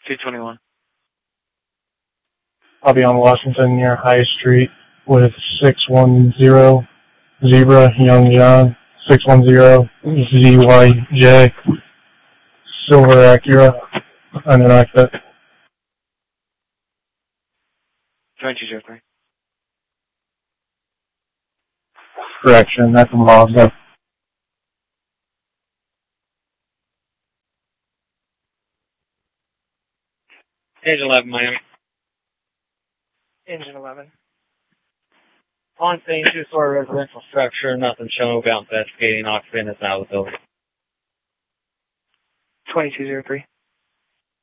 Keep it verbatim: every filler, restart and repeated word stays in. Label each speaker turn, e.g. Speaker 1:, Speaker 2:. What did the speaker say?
Speaker 1: two twenty-one.
Speaker 2: I'll be on Washington near High Street with six one zero Zebra Young John, six one zero Z Y J, Silver Acura, and an Acura.
Speaker 1: twenty-two zero three.
Speaker 2: Correction, that's a Mazda.
Speaker 1: Engine eleven, Miami.
Speaker 3: Engine eleven.
Speaker 1: On scene, two-story residential structure, nothing shown about investigating occupant is out of the building.
Speaker 3: twenty-two zero three.